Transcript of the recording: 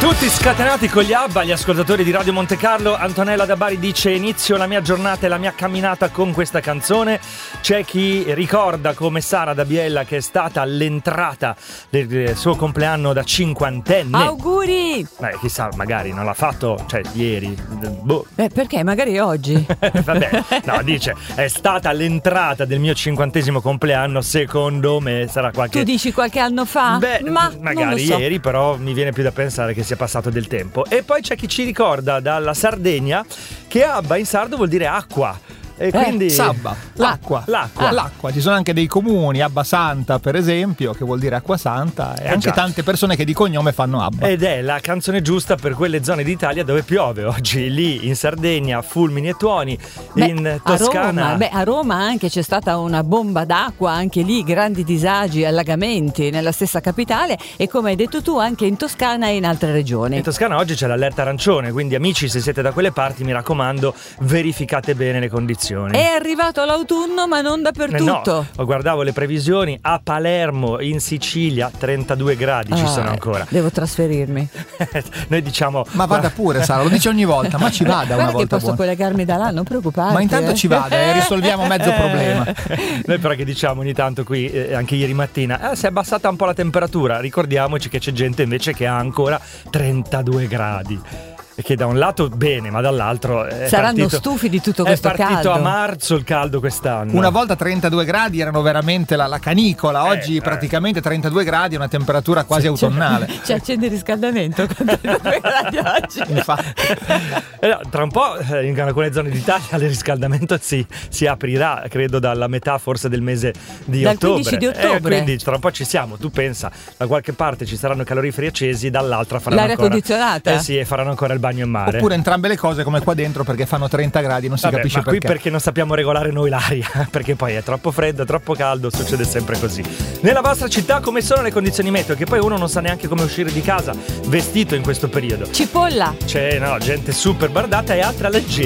Tutti scatenati con gli ABBA, gli ascoltatori di Radio Monte Carlo. Antonella da Bari dice: inizio la mia giornata e la mia camminata con questa canzone. C'è chi ricorda come Sara da Biella, che è stata all'entrata del suo compleanno da cinquantenne. Auguri! Chissà, magari non l'ha fatto, cioè, ieri. Boh. Perché? Magari oggi. Vabbè, no, dice, è stata all'entrata del mio 50° compleanno, secondo me sarà qualche... Tu dici qualche anno fa? Beh, ma magari non lo so. ieri, però mi viene più da pensare che sia passato del tempo. E poi c'è chi ci ricorda dalla Sardegna che ABBA in sardo vuol dire acqua. E quindi Sabba, l'acqua. Ci sono anche dei comuni, Abba Santa per esempio, che vuol dire acqua santa, e anche tante persone che di cognome fanno Abba. Ed è la canzone giusta per quelle zone d'Italia dove piove oggi. Lì in Sardegna fulmini e tuoni, in Toscana. A Roma anche c'è stata una bomba d'acqua, anche lì grandi disagi, allagamenti nella stessa capitale, e come hai detto tu anche in Toscana e in altre regioni. In Toscana oggi c'è l'allerta arancione, quindi amici, se siete da quelle parti, mi raccomando, verificate bene le condizioni. È arrivato l'autunno, ma non dappertutto. No, guardavo le previsioni, a Palermo, in Sicilia, 32 gradi ci sono ancora. Devo trasferirmi. Noi diciamo... Ma vada pure, Sara, lo dice ogni volta, ma ci vada una volta. Che posso collegarmi da là, non preoccuparti. Ma intanto ci vada e risolviamo mezzo problema. Noi però che diciamo ogni tanto qui, anche ieri mattina, si è abbassata un po' la temperatura. Ricordiamoci che c'è gente invece che ha ancora 32 gradi. E che da un lato bene, ma dall'altro saranno stufi di tutto questo caldo. È partito a marzo il caldo quest'anno. Una volta 32 gradi erano veramente la canicola. Oggi praticamente 32 gradi è una temperatura quasi autunnale. Ci accende il riscaldamento con 32 gradi oggi. Infatti. Tra un po' in alcune zone d'Italia il riscaldamento si aprirà, credo dalla metà forse del mese di dal ottobre. 15 di ottobre. Quindi tra un po' ci siamo. Tu pensa, da qualche parte ci saranno caloriferi accesi, dall'altra faranno l'aria condizionata. Sì, e faranno ancora il bagno in mare. Oppure entrambe le cose, come qua dentro, perché fanno 30 gradi, non si capisce ma perché. Qui perché non sappiamo regolare noi l'aria, perché poi è troppo freddo, troppo caldo, succede sempre così. Nella vostra città come sono le condizioni meteo? Che poi uno non sa neanche come uscire di casa vestito in questo periodo. Cipolla. C'è gente super bardata e altra leggera.